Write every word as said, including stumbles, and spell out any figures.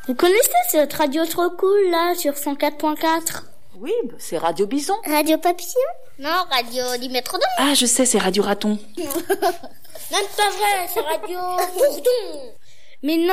Vous connaissez cette radio trop cool là sur cent quatre point quatre? Oui, c'est Radio Bison. Radio Papillon? Non, Radio du Métronome. Ah, je sais, c'est Radio Raton. Même pas vrai, c'est Radio Bourdon. Mais non.